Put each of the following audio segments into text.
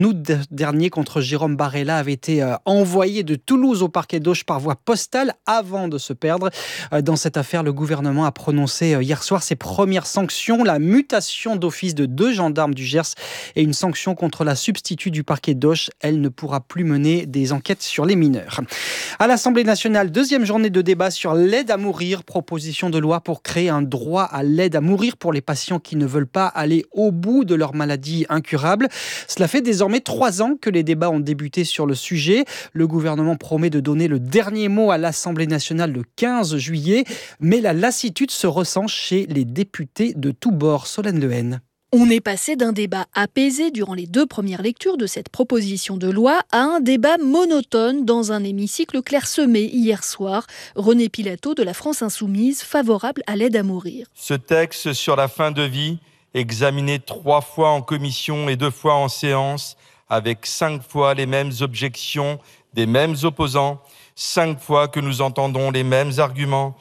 août dernier contre Jérôme Barella avait été envoyé de Toulouse au parquet d'Auch par voie postale avant de se perdre. Dans cette affaire, le gouvernement a prononcé hier soir ses premières sanctions, la mutation d'office de 2 gendarmes du Gers et une sanction contre la substitut du parquet d'Auch. Elle ne pourra plus mener des enquêtes sur les mineurs. À l'Assemblée nationale, deuxième journée de débat sur l'aide à mourir, proposition de loi pour créer un droit à l'aide à mourir pour les patients qui ne veulent pas aller au bout de leur maladie incurable. Cela fait désormais 3 ans que les débats ont débuté sur le sujet. Le gouvernement promet de donner le dernier mot à l'Assemblée nationale le 15 juillet, mais la lassitude se ressent chez les députés de tous bords. Solène Lehen. On est passé d'un débat apaisé durant les 2 premières lectures de cette proposition de loi à un débat monotone dans un hémicycle clairsemé hier soir. René Pilato de la France Insoumise, favorable à l'aide à mourir. Ce texte sur la fin de vie, examiné 3 fois en commission et 2 fois en séance, avec 5 fois les mêmes objections des mêmes opposants, 5 fois que nous entendons les mêmes arguments,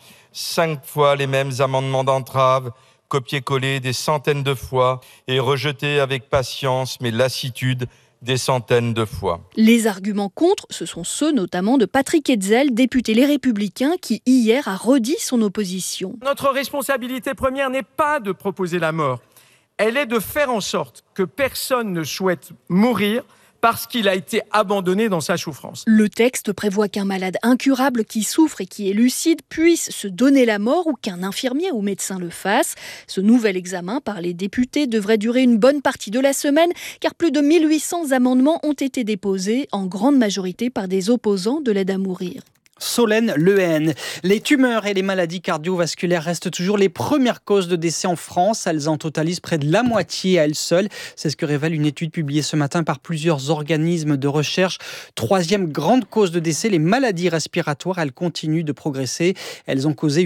5 fois les mêmes amendements d'entrave, copier-coller des centaines de fois et rejeter avec patience mais lassitude des centaines de fois. Les arguments contre, ce sont ceux notamment de Patrick Hetzel, député Les Républicains, qui hier a redit son opposition. Notre responsabilité première n'est pas de proposer la mort, elle est de faire en sorte que personne ne souhaite mourir parce qu'il a été abandonné dans sa souffrance. Le texte prévoit qu'un malade incurable qui souffre et qui est lucide puisse se donner la mort ou qu'un infirmier ou médecin le fasse. Ce nouvel examen par les députés devrait durer une bonne partie de la semaine, car plus de 1800 amendements ont été déposés, en grande majorité par des opposants de l'aide à mourir. Solène Lehen. Les tumeurs et les maladies cardiovasculaires restent toujours les premières causes de décès en France. Elles en totalisent près de la moitié à elles seules. C'est ce que révèle une étude publiée ce matin par plusieurs organismes de recherche. 3e grande cause de décès, les maladies respiratoires. Elles continuent de progresser. Elles ont causé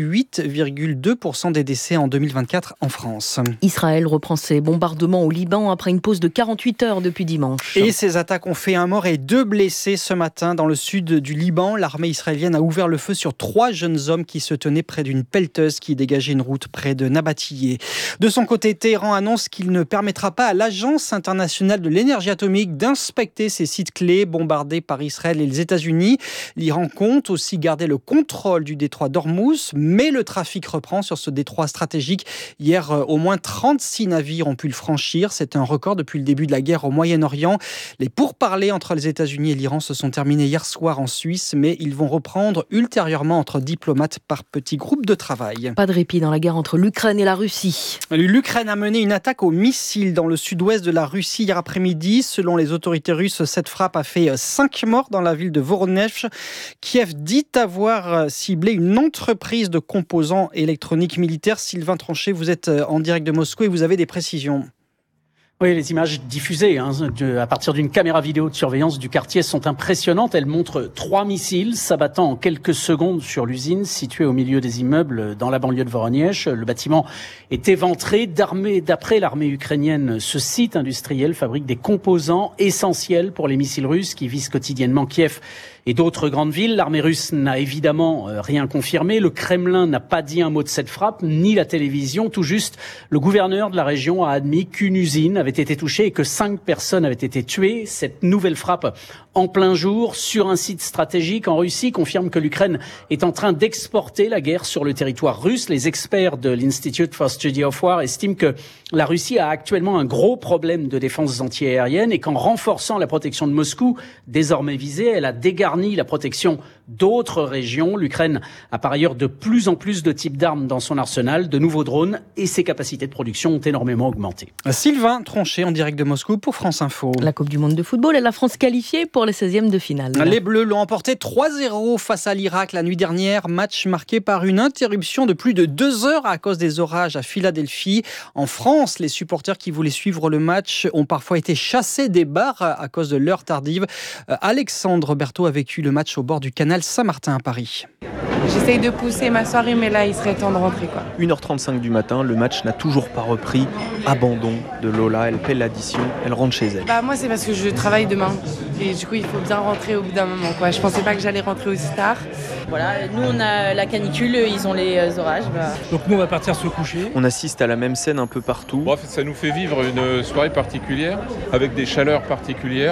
8,2% des décès en 2024 en France. Israël reprend ses bombardements au Liban après une pause de 48 heures depuis dimanche. Et ces attaques ont fait un mort et 2 blessés ce matin dans le sud du Liban. L'armée israélienne a ouvert le feu sur 3 jeunes hommes qui se tenaient près d'une pelleteuse qui dégageait une route près de Nabatillé. De son côté, Téhéran annonce qu'il ne permettra pas à l'Agence internationale de l'énergie atomique d'inspecter ces sites clés bombardés par Israël et les États-Unis. L'Iran compte aussi garder le contrôle du détroit d'Ormuz, mais le trafic reprend sur ce détroit stratégique. Hier, au moins 36 navires ont pu le franchir. C'est un record depuis le début de la guerre au Moyen-Orient. Les pourparlers entre les États-Unis et l'Iran se sont terminés hier soir en Suisse, mais ils vont reprendre ultérieurement entre diplomates par petits groupes de travail. Pas de répit dans la guerre entre l'Ukraine et la Russie. L'Ukraine a mené une attaque aux missiles dans le sud-ouest de la Russie hier après-midi. Selon les autorités russes, cette frappe a fait 5 morts dans la ville de Voronezh. Kiev dit avoir ciblé une entreprise de composants électroniques militaires. Sylvain Tronchet, vous êtes en direct de Moscou et vous avez des précisions. Oui, les images diffusées à partir d'une caméra vidéo de surveillance du quartier sont impressionnantes. Elles montrent 3 missiles s'abattant en quelques secondes sur l'usine située au milieu des immeubles dans la banlieue de Voronezh. Le bâtiment est éventré. D'après l'armée ukrainienne, ce site industriel fabrique des composants essentiels pour les missiles russes qui visent quotidiennement Kiev et d'autres grandes villes. L'armée russe n'a évidemment rien confirmé. Le Kremlin n'a pas dit un mot de cette frappe, ni la télévision. Tout juste, le gouverneur de la région a admis qu'une usine avait été touchée et que 5 personnes avaient été tuées. Cette nouvelle frappe en plein jour sur un site stratégique en Russie confirme que l'Ukraine est en train d'exporter la guerre sur le territoire russe. Les experts de l'Institute for Study of War estiment que la Russie a actuellement un gros problème de défense antiaérienne et qu'en renforçant la protection de Moscou, désormais visée, elle a dégarni la protection d'autres régions. L'Ukraine a par ailleurs de plus en plus de types d'armes dans son arsenal, de nouveaux drones, et ses capacités de production ont énormément augmenté. Sylvain Tronchet en direct de Moscou pour France Info. La Coupe du Monde de football et la France qualifiée pour les 16e de finale. Les Bleus l'ont emporté 3-0 face à l'Irak la nuit dernière. Match marqué par une interruption de plus de 2 heures à cause des orages à Philadelphie. En France, les supporters qui voulaient suivre le match ont parfois été chassés des bars à cause de l'heure tardive. Alexandre Berthaud a vécu le match au bord du canal Saint-Martin à Paris. J'essaye de pousser ma soirée, mais là, il serait temps de rentrer, 1h35 du matin, le match n'a toujours pas repris. Abandon de Lola, elle paie l'addition, elle rentre chez elle. Moi, c'est parce que je travaille demain. Et du coup, il faut bien rentrer au bout d'un moment, Je pensais pas que j'allais rentrer aussi tard. Voilà, nous, on a la canicule, ils ont les orages. Donc nous, on va partir se coucher. On assiste à la même scène un peu partout. Ça nous fait vivre une soirée particulière, avec des chaleurs particulières.